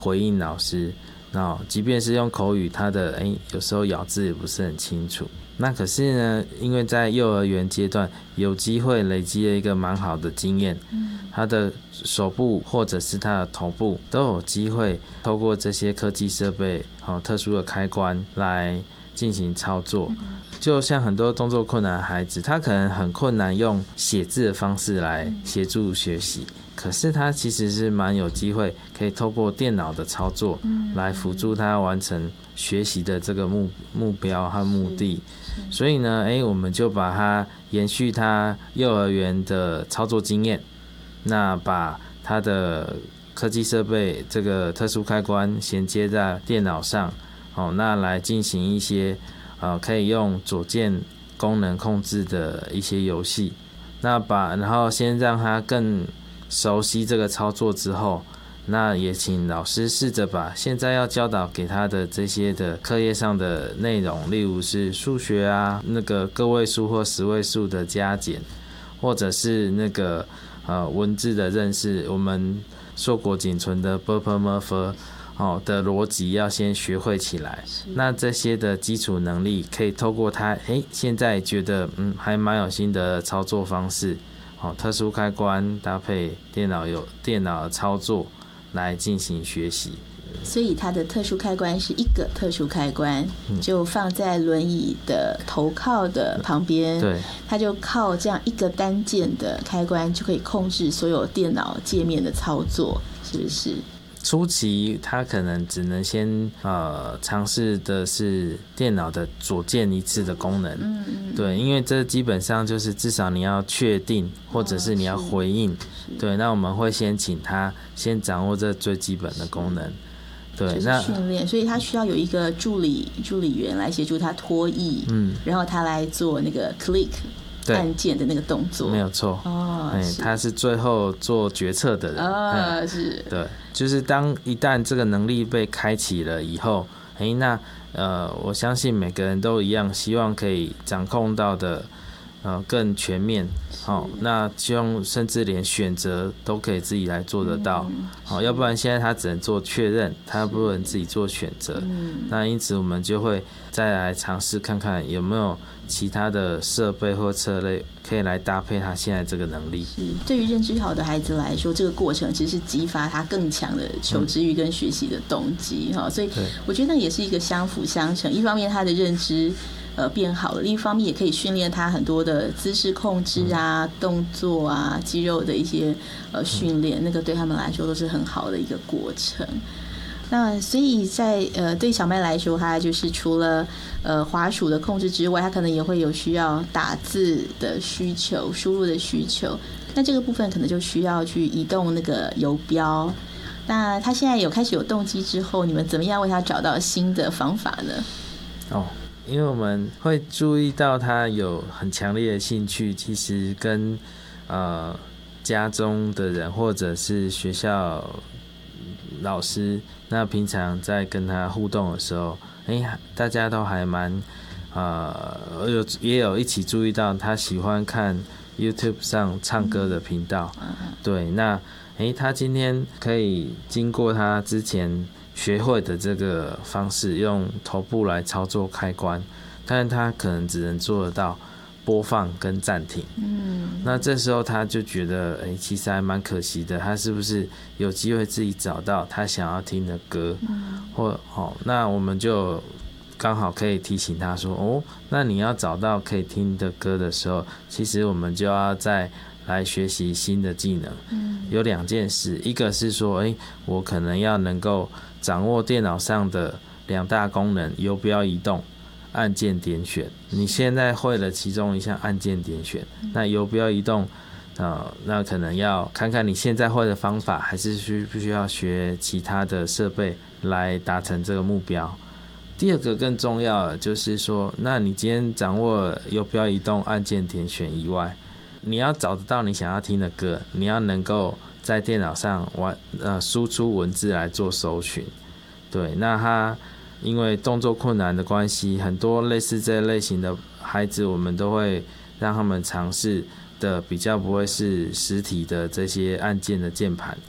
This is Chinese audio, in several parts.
回应老师。即便是用口语，他的有时候咬字也不是很清楚。那可是呢，因为在幼儿园阶段有机会累积了一个蛮好的经验，他的手部或者是他的头部都有机会透过这些科技设备、特殊的开关来进行操作。就像很多动作困难的孩子，他可能很困难用写字的方式来协助学习，可是他其实是蛮有机会可以透过电脑的操作来辅助他完成学习的这个目标和目的。所以呢，我们就把他延续他幼儿园的操作经验，那把他的科技设备这个特殊开关衔接在电脑上，那来进行一些可以用左键功能控制的一些游戏。然后先让他更熟悉这个操作之后，那也请老师试着把现在要教导给他的这些的课业上的内容，例如是数学啊，那个个位数或十位数的加减，或者是那个文字的认识，我们硕果仅存的 //的逻辑要先学会起来。那这些的基础能力可以透过他现在觉得还蛮有心得的操作方式，特殊开关搭配电脑的操作来进行学习。 所以它的特殊开关是一个特殊开关，就放在轮椅的头靠的旁边，对，它就靠这样一个单键的开关就可以控制所有电脑界面的操作，是不是？ 初期他可能只能先尝试的是电脑的左键一次的功能，对，因为这基本上就是至少你要确定或者是你要回应，对，那我们会先请他先掌握这最基本的功能，对，那训练，所以他需要有一个助理员来协助他拖曳，然后他来做那个 click按键的那个动作， 没有错。他是最后做决策的人。 是。 对，就是一旦这个能力被开启了以后，那我相信每个人都一样，希望可以掌控到的更全面。那希望甚至连选择都可以自己来做得到。要不然现在他只能做确认，他不能自己做选择。那因此我们就会再来尝试看看有没有其他的设备或策略可以来搭配他现在这个能力。 对于认知好的孩子来说，这个过程其实是激发他更强的求知欲跟学习的动机。所以我觉得那也是一个相辅相成，一方面他的认知变好了，另一方面也可以训练他很多的姿势控制啊、动作啊、肌肉的一些训练，那个对他们来说都是很好的一个过程。那所以在对小麦来说，他就是除了滑鼠的控制之外，他可能也会有需要打字的需求、输入的需求。那这个部分可能就需要去移动那个游标。那他现在开始有动机之后，你们怎么样为他找到新的方法呢？ 因为我们会注意到他有很强烈的兴趣，其实跟家中的人或者是学校老师，那平常在跟他互动的时候，大家都还蛮也有一起注意到他喜欢看 YouTube 上唱歌的频道，对，那他今天可以经过他之前学会的这个方式，用头部来操作开关，但是他可能只能做得到播放跟暂停。那这时候他就觉得其实还蛮可惜的，他是不是有机会自己找到他想要听的歌，那我们就刚好可以提醒他说，那你要找到可以听的歌的时候，其实我们就要再来学习新的技能。有两件事，一个是说我可能要能够掌握电脑上的2大功能，游标移动、按键点选。你现在会了其中一项按键点选，那游标移动那可能要看看你现在会的方法，还是必须要学其他的设备来达成这个目标。第二个更重要的就是说，那你今天掌握游标移动、按键点选以外，你要找得到你想要听的歌，你要能够在电脑上输出文字来做搜寻。对，那他因为动作困难的关系，很多类似这类型的孩子，我们都会让他们尝试的比较不会是实体的这些按键的键盘，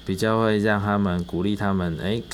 比较会让他们鼓励他们，